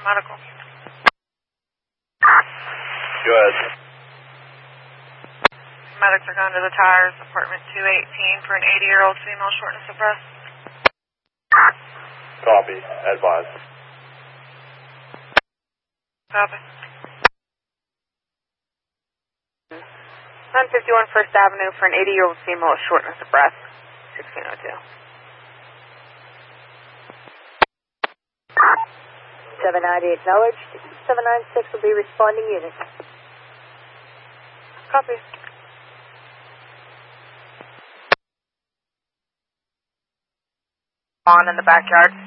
Medical. Go ahead. Medics are going to the tires, apartment 218 for an 80-year-old female, shortness of breath. Copy. Advise. Copy. 951 First Avenue for an 80-year-old female, shortness of breath. 1602. 798 acknowledged. 796 will be responding unit. Copy. On in the backyard.